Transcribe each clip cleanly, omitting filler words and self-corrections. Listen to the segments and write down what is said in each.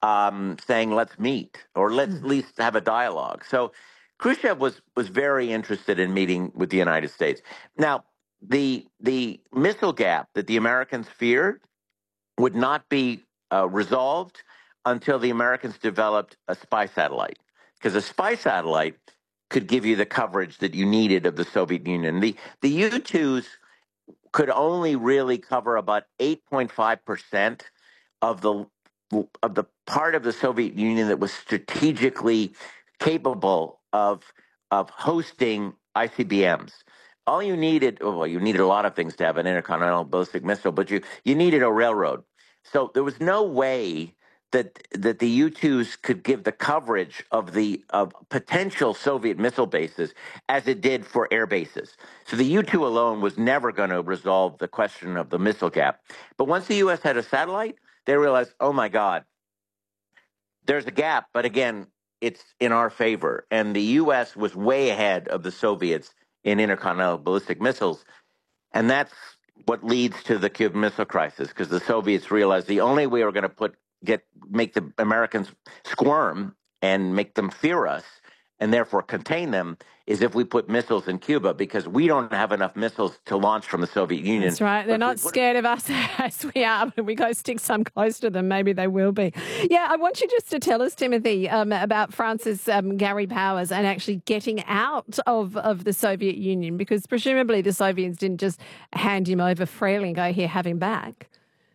saying, let's meet or let's at least have a dialogue. So Khrushchev was very interested in meeting with the United States. Now, the missile gap that the Americans feared would not be resolved until the Americans developed a spy satellite, because a spy satellite could give you the coverage that you needed of the Soviet Union. The U-2s could only really cover about 8.5% of the part of the Soviet Union that was strategically capable of hosting ICBMs. All you needed, well, you needed a lot of things to have an intercontinental ballistic missile, but you needed a railroad. So there was no way that the U-2s could give the coverage of potential Soviet missile bases as it did for air bases. So the U-2 alone was never going to resolve the question of the missile gap. But once the U.S. had a satellite, they realized, oh my God, there's a gap, but again, it's in our favor. And the U.S. was way ahead of the Soviets in intercontinental ballistic missiles. And that's what leads to the Cuban Missile Crisis, because the Soviets realized the only way we're going to make the Americans squirm and make them fear us and therefore contain them is if we put missiles in Cuba, because we don't have enough missiles to launch from the Soviet Union. That's right. They're not scared of us as we are. When we go stick some close to them, maybe they will be. Yeah, I want you just to tell us, Timothy, about France's Gary Powers and actually getting out of the Soviet Union, because presumably the Soviets didn't just hand him over freely and go, here, have him back.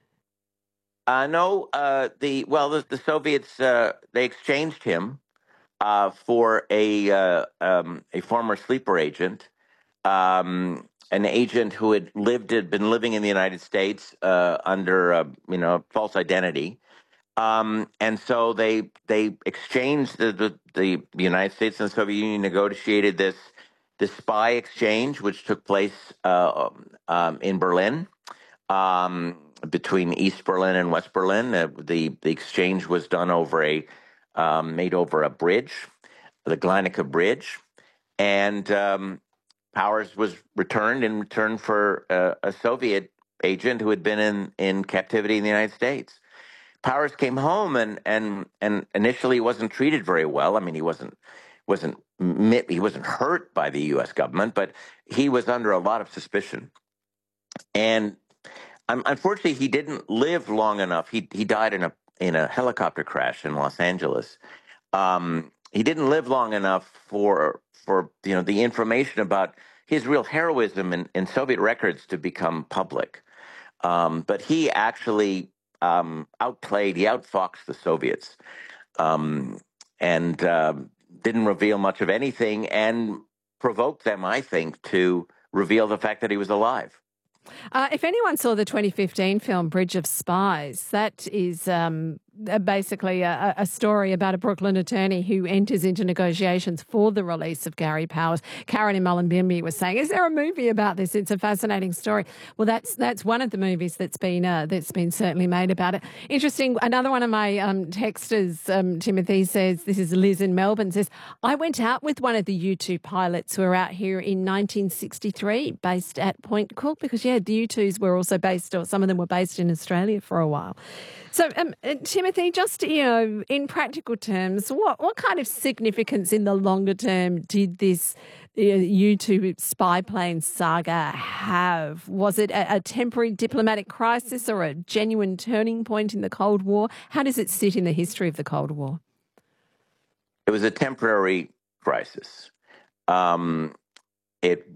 No, the Soviets, they exchanged him for a former sleeper agent, an agent who had been living in the United States under false identity, and so they exchanged the United States and the Soviet Union negotiated this spy exchange, which took place in Berlin. Between East Berlin and West Berlin, the exchange was done made over a bridge, the Glienicke Bridge, and Powers was returned in return for a Soviet agent who had been in captivity in the United States. Powers came home and initially wasn't treated very well. I mean, he wasn't hurt by the U.S. government, but he was under a lot of suspicion. And unfortunately, he didn't live long enough. He died in a helicopter crash in Los Angeles. He didn't live long enough for the information about his real heroism in Soviet records to become public. But he actually outfoxed the Soviets, and didn't reveal much of anything, and provoked them, I think, to reveal the fact that he was alive. If anyone saw the 2015 film Bridge of Spies, that is basically a story about a Brooklyn attorney who enters into negotiations for the release of Gary Powers. Karen in Mullumbimby was saying, "Is there a movie about this? It's a fascinating story." Well, that's one of the movies that's been certainly made about it. Interesting. Another one of my texters, Timothy, says, this is Liz in Melbourne, says, "I went out with one of the U-2 pilots who were out here in 1963, based at Point Cook," because the U-2s were also based, or some of them were based in Australia for a while. So, Timothy, just, in practical terms, what kind of significance in the longer term did this U-2 spy plane saga have? Was it a temporary diplomatic crisis or a genuine turning point in the Cold War? How does it sit in the history of the Cold War? It was a temporary crisis. It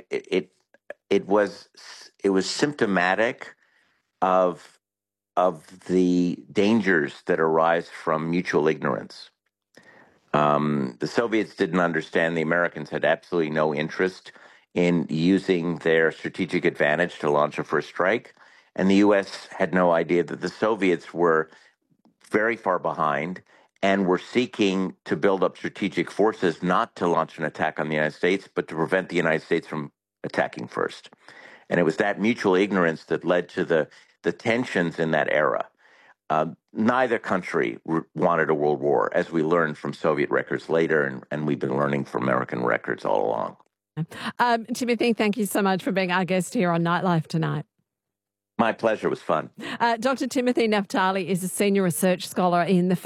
was symptomatic of the dangers that arise from mutual ignorance. The Soviets didn't understand the Americans had absolutely no interest in using their strategic advantage to launch a first strike, and the U.S. had no idea that the Soviets were very far behind and were seeking to build up strategic forces not to launch an attack on the United States, but to prevent the United States from attacking first. And it was that mutual ignorance that led to the tensions in that era. Neither country wanted a world war, as we learned from Soviet records later, and we've been learning from American records all along. Timothy, thank you so much for being our guest here on Nightlife tonight. My pleasure. It was fun. Dr. Timothy Naftali is a senior research scholar in the